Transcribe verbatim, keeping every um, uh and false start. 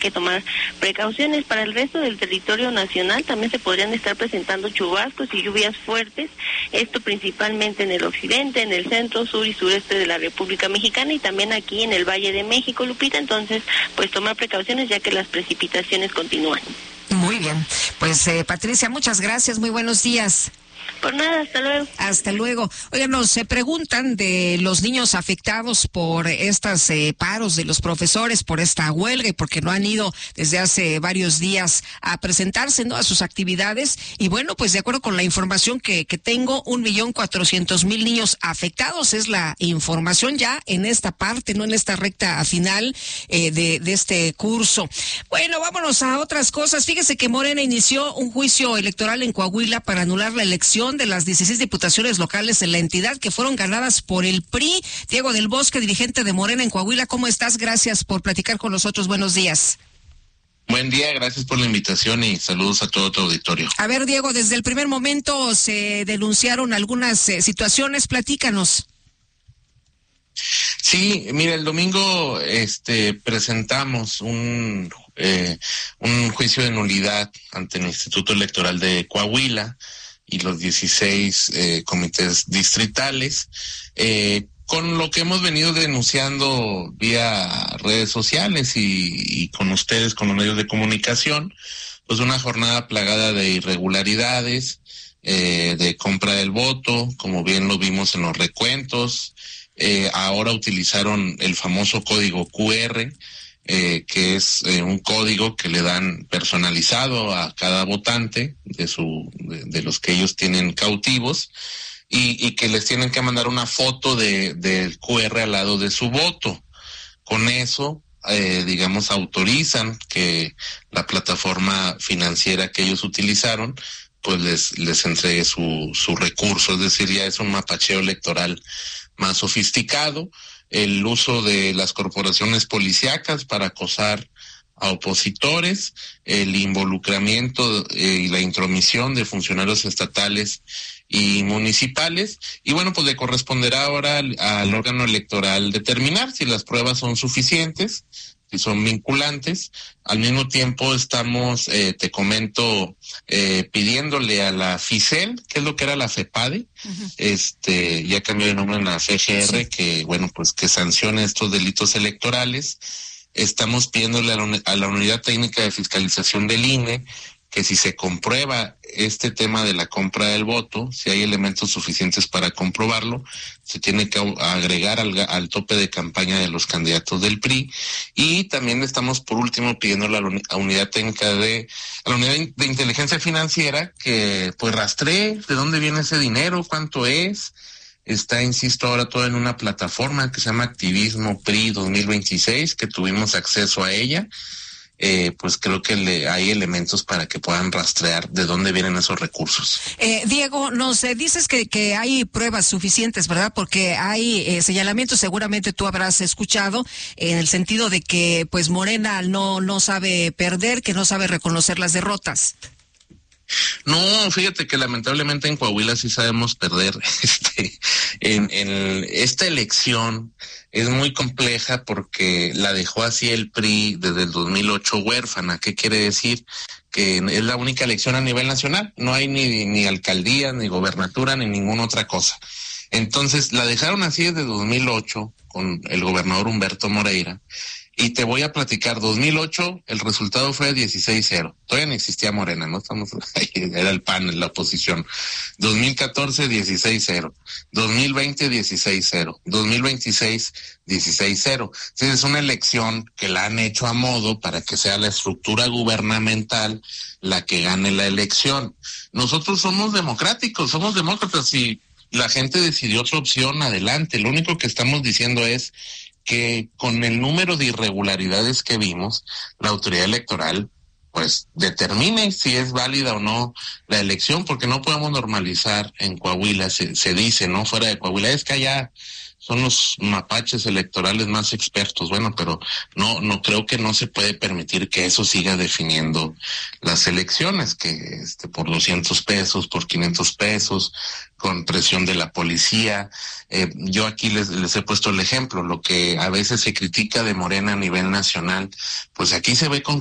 que tomar precauciones. Para el resto del territorio nacional también se podrían estar presentando chubascos y lluvias fuertes, esto principalmente en el occidente, en el centro, sur y sureste de la República Mexicana y también aquí en el Valle de México, Lupita. Entonces, pues tomar precauciones ya que las precipitaciones continúan. Muy bien, pues eh, Patricia, muchas gracias, muy buenos días. Por nada, hasta luego. Hasta luego. Oigan, nos se preguntan de los niños afectados por estos eh, paros de los profesores, por esta huelga y porque no han ido desde hace varios días a presentarse, ¿no?, a sus actividades. Y bueno, pues de acuerdo con la información que, que tengo, un millón cuatrocientos mil niños afectados es la información ya en esta parte, no en esta recta final eh, de, de este curso. Bueno, vámonos a otras cosas. Fíjese que Morena inició un juicio electoral en Coahuila para anular la elección de las dieciséis diputaciones locales en la entidad que fueron ganadas por el P R I. Diego del Bosque, dirigente de Morena en Coahuila, ¿cómo estás? Gracias por platicar con nosotros. Buenos días. Buen día, gracias por la invitación y saludos a todo tu auditorio. A ver, Diego, desde el primer momento se denunciaron algunas eh, situaciones, platícanos. Sí, mira, el domingo este presentamos un eh, un juicio de nulidad ante el Instituto Electoral de Coahuila y los dieciséis eh, comités distritales, eh, con lo que hemos venido denunciando vía redes sociales y, y con ustedes, con los medios de comunicación, pues una jornada plagada de irregularidades, eh, de compra del voto, como bien lo vimos en los recuentos. Eh, ahora utilizaron el famoso código Q R, Eh, que es eh, un código que le dan personalizado a cada votante de su de, de los que ellos tienen cautivos y, y que les tienen que mandar una foto de del Q R al lado de su voto. Con eso, eh, digamos, autorizan que la plataforma financiera que ellos utilizaron pues les les entregue su su recurso, es decir, ya es un mapacheo electoral más sofisticado. El uso de las corporaciones policíacas para acosar a opositores, el involucramiento eh, y la intromisión de funcionarios estatales y municipales, y bueno, pues le corresponderá ahora al, al órgano electoral determinar si las pruebas son suficientes, si son vinculantes. Al mismo tiempo estamos, eh, te comento, eh, pidiéndole a la FICEL, que es lo que era la FEPADE, uh-huh. este, ya cambió de nombre en la F G R, sí. que bueno, pues que sancione estos delitos electorales. Estamos pidiéndole a la, a la Unidad Técnica de Fiscalización del I N E que si se comprueba este tema de la compra del voto, si hay elementos suficientes para comprobarlo, se tiene que agregar al, al tope de campaña de los candidatos del P R I. Y también estamos por último pidiendo a la a unidad técnica de, a la unidad de inteligencia financiera que pues rastree de dónde viene ese dinero, cuánto es. Está, insisto, ahora todo en una plataforma que se llama Activismo P R I dos mil veintiséis, que tuvimos acceso a ella. Eh, pues creo que le, hay elementos para que puedan rastrear de dónde vienen esos recursos. Eh, Diego, nos eh, dices que, que hay pruebas suficientes, ¿verdad? Porque hay eh, señalamientos, seguramente tú habrás escuchado, en el sentido de que pues Morena no, no sabe perder, que no sabe reconocer las derrotas. No, fíjate que lamentablemente en Coahuila sí sabemos perder. Este, en, en esta elección es muy compleja porque la dejó así el P R I desde el dos mil ocho huérfana. ¿Qué quiere decir? Que es la única elección a nivel nacional. No hay ni, ni alcaldía, ni gobernatura, ni ninguna otra cosa. Entonces la dejaron así desde dos mil ocho con el gobernador Humberto Moreira. Y te voy a platicar, dos mil ocho, el resultado fue dieciséis cero. Todavía no existía Morena, ¿no? Estamos ahí, era el P A N, la oposición. dos mil catorce, dieciséis cero. dos mil veinte, dieciséis cero. dos mil veintiséis, dieciséis cero. Entonces es una elección que la han hecho a modo para que sea la estructura gubernamental la que gane la elección. Nosotros somos democráticos, somos demócratas y la gente decidió otra opción, adelante. Lo único que estamos diciendo es que con el número de irregularidades que vimos, la autoridad electoral pues determine si es válida o no la elección, porque no podemos normalizar en Coahuila, se, se dice, ¿no? Fuera de Coahuila, es que allá son los mapaches electorales más expertos. Bueno, pero no, no creo que no se puede permitir que eso siga definiendo las elecciones, que este por doscientos pesos, por quinientos pesos, con presión de la policía. Eh, yo aquí les, les he puesto el ejemplo, lo que a veces se critica de Morena a nivel nacional, pues aquí se ve con